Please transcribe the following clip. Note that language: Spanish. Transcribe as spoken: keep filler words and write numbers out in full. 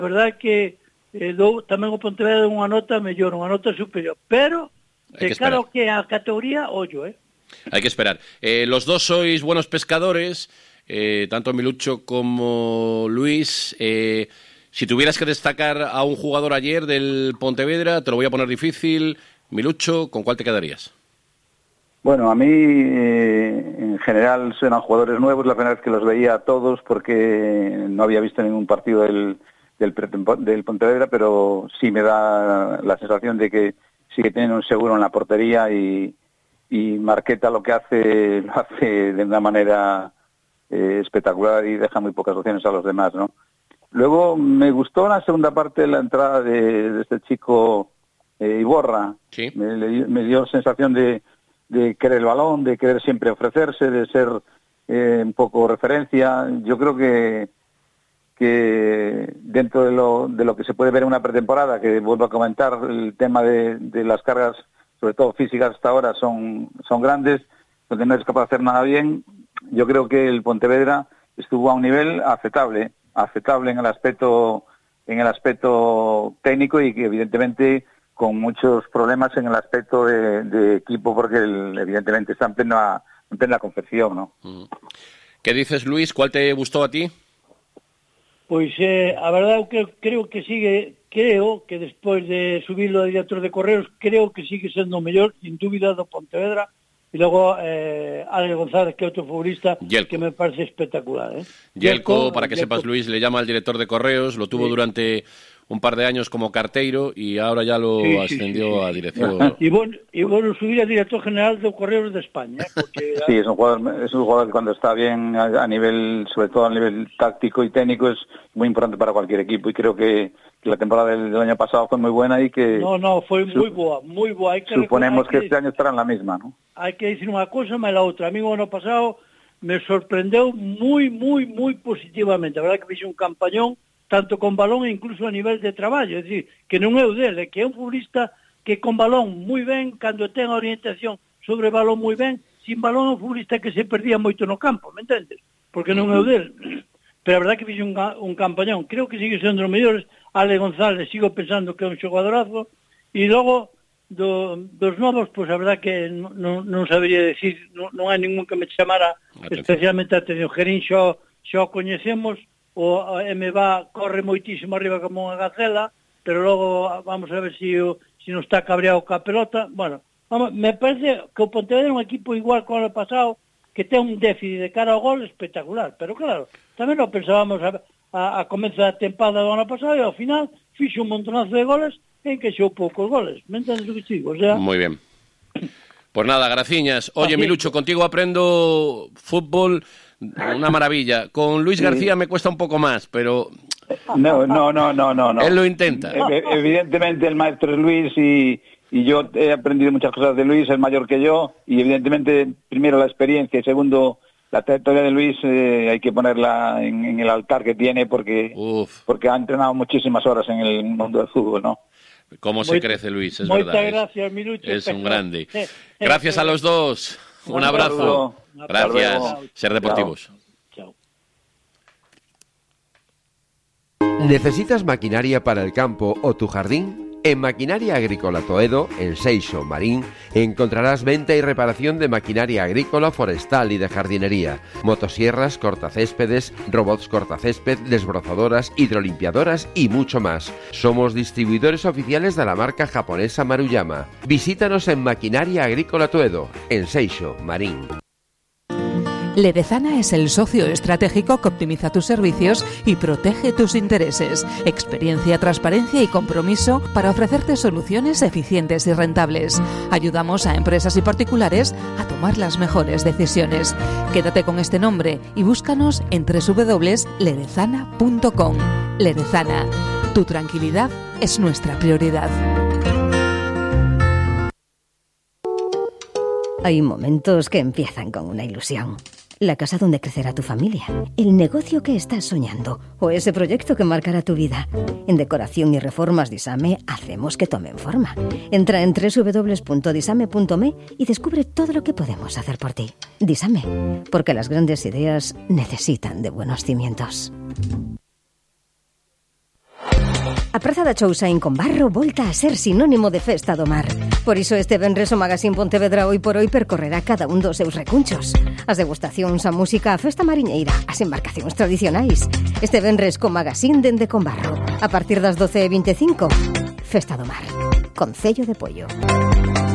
verdade que eh, dou tamén o Pontevedra unha nota mellor, unha nota superior, pero de cara ao que a categoría, ollo, eh. Hay que esperar. Eh, los dos sois buenos pescadores, eh, tanto Milucho como Luis. Eh, si tuvieras que destacar a un jugador ayer del Pontevedra, te lo voy a poner difícil. Milucho, ¿con cuál te quedarías? Bueno, a mí eh, en general eran jugadores nuevos, la primera vez que los veía a todos porque no había visto ningún partido del, del, del Pontevedra, pero sí me da la sensación de que sí que tienen un seguro en la portería y, y Marqueta lo que hace lo hace de una manera eh, espectacular y deja muy pocas opciones a los demás, ¿no? Luego me gustó la segunda parte de la entrada de, de este chico eh, Iborra. Sí. Me, le, me dio sensación de de querer el balón, de querer siempre ofrecerse, de ser eh, un poco referencia. Yo creo que que dentro de lo de lo que se puede ver en una pretemporada, que vuelvo a comentar, el tema de, de las cargas, sobre todo físicas hasta ahora, son, son grandes, donde no es capaz de hacer nada bien. Yo creo que el Pontevedra estuvo a un nivel aceptable, aceptable en el aspecto en el aspecto técnico y que evidentemente con muchos problemas en el aspecto de, de equipo, porque el, evidentemente está en plena, en plena confección, ¿no? ¿Qué dices, Luis? ¿Cuál te gustó a ti? Pois, eh, a verdade, que creo que sigue, creo que despois de subirlo a director de Correos, creo que sigue sendo o mellor, sin dúbida, do Pontevedra, e logo eh, Ale González, que é outro futbolista Yelko, que me parece espectacular, ¿eh? Yelko, para que Yelko. sepas, Luis, le llama al director de Correos, lo tuvo sí. durante un par de años como carteiro y ahora ya lo sí, ascendió sí, sí, sí. a dirección. Y bueno, y bueno, subir a director general de Correos de España. ¿eh? Porque... Sí, es un jugador, es un jugador que cuando está bien a, a nivel, sobre todo a nivel táctico y técnico, es muy importante para cualquier equipo y creo que, que la temporada del, del año pasado fue muy buena y que... No, no, fue muy boa, muy boa. Hay que suponemos que, que este decir, año estará en la misma, ¿no? Hay que decir una cosa más la otra. A mí el año pasado me sorprendió muy, muy, muy positivamente. La verdad que hice un campañón tanto con balón e incluso a nivel de traballo, é dicir, que non é o dele, que é un futbolista que con balón moi ben, cando ten a orientación sobre balón moi ben, sin balón é un futbolista que se perdía moito no campo, me entendes? Porque non é o dele. Pero a verdade que fixe un, un campañón, creo que sigue sendo os mellores. Ale González, sigo pensando que é un xogadorazo, e logo do, dos novos, pois a verdade que non, non sabería decir, non, non hai ningún que me chamara especialmente a atención. Gerín xo, xo coñecemos, o M V A corre moitísimo arriba como unha gacela, pero logo vamos a ver se si, si non está cabreado ca pelota. Bueno, vamos, me parece que o Pontevedra é un equipo igual que o ano pasado, que ten un déficit de cara ao gol espectacular, pero claro, tamén lo pensábamos a, a, a comezo da tempada do ano pasado e ao final fixo un montonazo de goles en que xou poucos goles, me entendes o que digo? O sea... Muy bien. Pues nada, graciñas. Oye, Milucho, contigo aprendo fútbol... Una maravilla. Con Luis García me cuesta un poco más, pero... No, no, no, no, no. no. Él lo intenta. Evidentemente el maestro es Luis y, y yo he aprendido muchas cosas de Luis, es mayor que yo, y evidentemente, primero la experiencia y segundo, la trayectoria de Luis eh, hay que ponerla en, en el altar que tiene porque, porque ha entrenado muchísimas horas en el mundo del fútbol, ¿no? Cómo se crece Luis, es Muchas verdad. Gracias, Milucho. Es un grande. Gracias a los dos. Un abrazo. Gracias. Ser deportivos. Chao. ¿Necesitas maquinaria para el campo o tu jardín? En Maquinaria Agrícola Toedo, en Seixo, Marín, encontrarás venta y reparación de maquinaria agrícola, forestal y de jardinería, motosierras, cortacéspedes, robots cortacésped, desbrozadoras, hidrolimpiadoras y mucho más. Somos distribuidores oficiales de la marca japonesa Maruyama. Visítanos en Maquinaria Agrícola Toedo, en Seixo, Marín. Ledezana es el socio estratégico que optimiza tus servicios y protege tus intereses. Experiencia, transparencia y compromiso para ofrecerte soluciones eficientes y rentables. Ayudamos a empresas y particulares a tomar las mejores decisiones. Quédate con este nombre y búscanos en doble u doble u doble u punto ledezana punto com. Ledezana, tu tranquilidad es nuestra prioridad. Hay momentos que empiezan con una ilusión. La casa donde crecerá tu familia, el negocio que estás soñando o ese proyecto que marcará tu vida. En Decoración y Reformas Disame hacemos que tomen forma. Entra en doble u doble u doble u punto disame punto me y descubre todo lo que podemos hacer por ti. Disame, porque las grandes ideas necesitan de buenos cimientos. A Praza da Chousa en Combarro volta a ser sinónimo de festa do mar. Por iso este venres o Magazín Pontevedra Hoy por Hoy percorrerá cada un dos seus recunchos. As degustacións, a música, a festa mariñeira, as embarcacións tradicionais. Este venres co Magazín dende Combarro. A partir das doce e vinte e cinco, Festa do Mar. Concello de Poio.